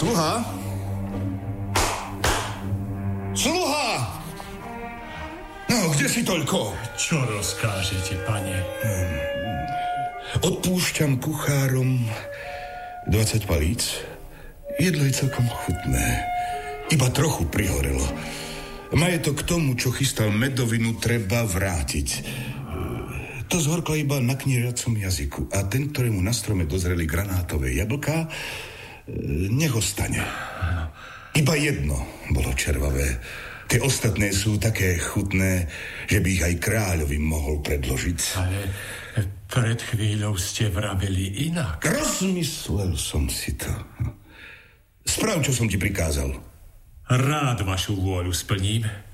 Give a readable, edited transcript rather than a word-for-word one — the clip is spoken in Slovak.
Sluha? Sluha! No, kde si toľko? Čo rozkážete, pane? Odpúšťam kuchárom 20 palíc. Jedlo je celkom chutné. Iba trochu prihorelo. Majetok k tomu, čo chystal medovinu, treba vrátiť. To zhorklo iba na kniežacom jazyku. A ten, ktorému na strome dozreli granátové jablká, nech ostane. Iba jedno bolo červavé. Tie ostatné sú také chutné, že by ich aj kráľovi mohol predložiť. Ale pred chvíľou ste vraveli inak. Rozmyslel som si to. Sprav, čo som ti prikázal. Rád vašu vôľu splním.